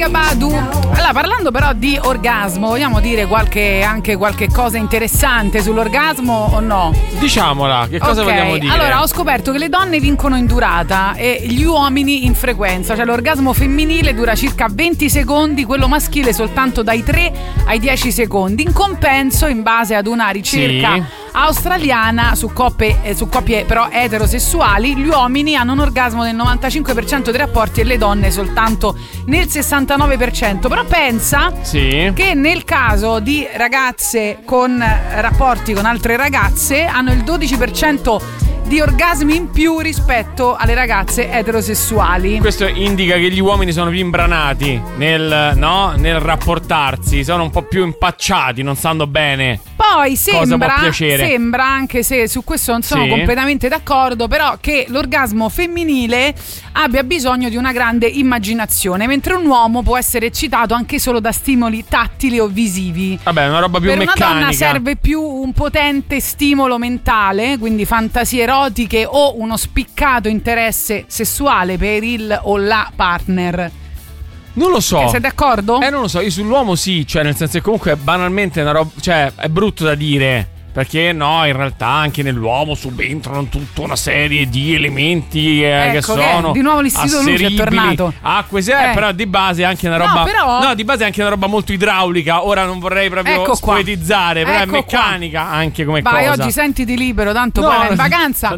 Erykah Badu. Allora, parlando però di orgasmo, vogliamo dire anche qualche cosa interessante sull'orgasmo o no? Diciamola, che cosa vogliamo dire? Allora, ho scoperto che le donne vincono in durata e gli uomini in frequenza. Cioè l'orgasmo femminile dura circa 20 secondi, quello maschile soltanto dai 3 ai 10 secondi. In compenso, in base ad una ricerca australiana su coppie però eterosessuali, gli uomini hanno un orgasmo nel 95% dei rapporti e le donne soltanto nel 69%. Però pensa che nel caso di ragazze con rapporti con altre ragazze hanno il 12% di orgasmi in più rispetto alle ragazze eterosessuali. Questo indica che gli uomini sono più imbranati nel rapportarsi, sono un po' più impacciati, non sanno bene. Poi cosa può piacere. Sembra, anche se su questo non sono completamente d'accordo, però che l'orgasmo femminile abbia bisogno di una grande immaginazione, mentre un uomo può essere eccitato anche solo da stimoli tattili o visivi. Vabbè, è una roba più meccanica. Per una donna serve più un potente stimolo mentale, quindi fantasie erotiche o uno spiccato interesse sessuale per il o la partner. Non lo so. Sei d'accordo? Non lo so, io sull'uomo sì, cioè nel senso che comunque banalmente è una roba, cioè è brutto da dire, perché no, in realtà anche nell'uomo subentrano tutta una serie di elementi che sono di nuovo l'istituto luce è tornato. Però di base è anche una roba di base è anche una roba molto idraulica. Ora non vorrei proprio poetizzare, però è meccanica anche come cosa. Vai, oggi sentiti libero, tanto poi vai in vacanza.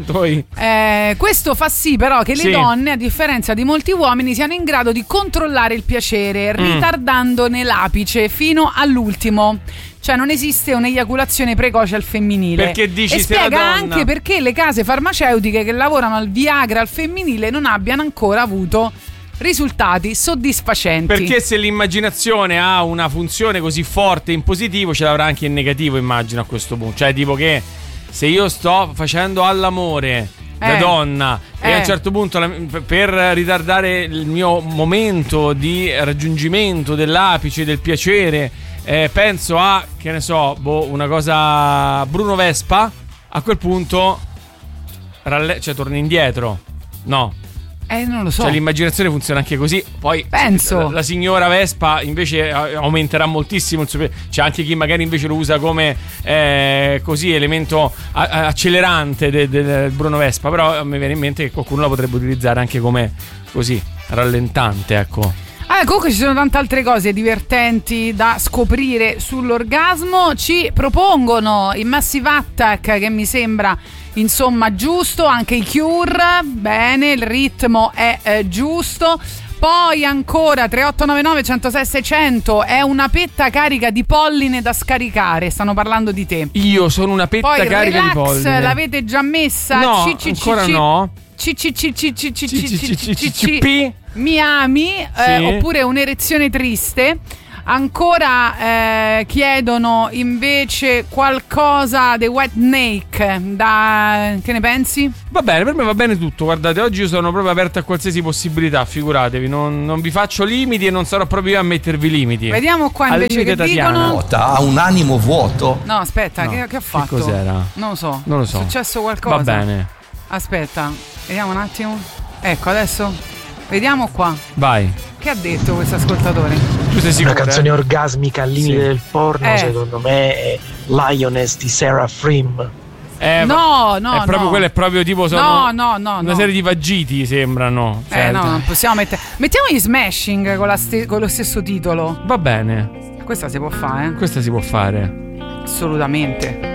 Questo fa sì però che le donne, a differenza di molti uomini, siano in grado di controllare il piacere, ritardandone l'apice fino all'ultimo. Cioè non esiste un'eiaculazione precoce al femminile. Perché dici e spiega anche perché le case farmaceutiche che lavorano al Viagra al femminile non abbiano ancora avuto risultati soddisfacenti. Perché se l'immaginazione ha una funzione così forte in positivo, ce l'avrà anche in negativo, immagino, a questo punto. Cioè tipo che se io sto facendo all'amore da donna e a un certo punto per ritardare il mio momento di raggiungimento dell'apice del piacere penso a, che ne so, una cosa Bruno Vespa, a quel punto torni indietro. No. Non lo so. Cioè l'immaginazione funziona anche così. Poi penso la signora Vespa invece aumenterà moltissimo il suo. C'è anche chi magari invece lo usa come così elemento accelerante del Bruno Vespa. Però mi viene in mente che qualcuno la potrebbe utilizzare anche come così rallentante, ecco. Comunque ci sono tante altre cose divertenti da scoprire sull'orgasmo. Ci propongono il Massive Attack, che mi sembra insomma giusto, anche i Cure, bene, il ritmo è giusto. Poi ancora 3899 106 600 è una petta carica di polline da scaricare. Stanno parlando di te. Io sono una petta carica di polline. Relax, l'avete già messa? No, ancora no. Mi ami, oppure un'erezione triste. Ancora chiedono invece qualcosa dei Wet Snake. Che ne pensi? Va bene, per me va bene tutto. Guardate, oggi io sono proprio aperto a qualsiasi possibilità. Figuratevi, non vi faccio limiti e non sarò proprio io a mettervi limiti. Vediamo qua invece che dicono. Ha un animo vuoto. No, aspetta, no. Che ha fatto? Che cos'era? Non lo so. È successo qualcosa? Va bene. Aspetta, vediamo un attimo. Ecco, adesso vediamo qua. Vai. Che ha detto questo ascoltatore? Tu sei sicuro? Una canzone orgasmica al limite del porno, secondo me, è Lioness di Sarah Frim. No, è proprio quello, è proprio tipo no, una serie di vagiti sembrano. No, non possiamo mettiamo gli Smashing con lo stesso titolo. Va bene. Questa si può fare, Questa si può fare. Assolutamente.